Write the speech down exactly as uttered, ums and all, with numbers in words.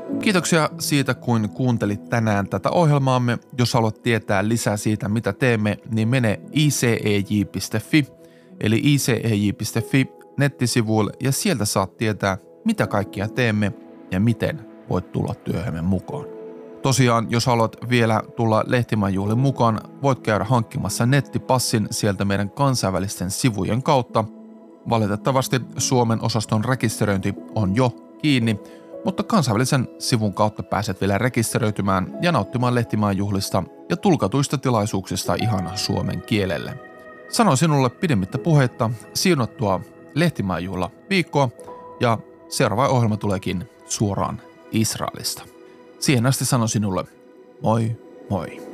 Kiitoksia siitä, kun kuuntelit tänään tätä ohjelmaamme. Jos haluat tietää lisää siitä, mitä teemme, niin mene i c e j piste f i eli i c e j piste f i nettisivuille ja sieltä saat tietää, mitä kaikkia teemme ja miten voit tulla työhömme mukaan. Tosiaan, jos haluat vielä tulla Lehtimäen mukaan, voit käydä hankkimassa nettipassin sieltä meidän kansainvälisten sivujen kautta. Valitettavasti Suomen osaston rekisteröinti on jo kiinni, mutta kansainvälisen sivun kautta pääset vielä rekisteröitymään ja nauttimaan Lehtimäen juhlista ja tulkatuista tilaisuuksista ihan suomen kielelle. Sanoin sinulle pidemmittä puheitta siunattua Lehtimäen juhla viikkoa ja seuraava ohjelma tuleekin suoraan Israelista. Siihen asti sanon sinulle moi moi.